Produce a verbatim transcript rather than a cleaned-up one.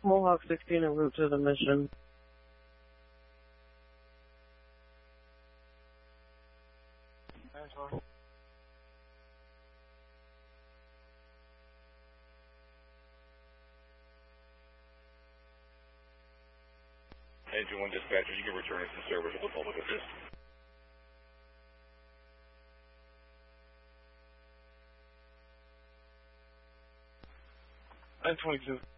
Mohawk sixteen en route to the mission. Engine one dispatchers, you can return it to service with the public assist. nine twenty-two.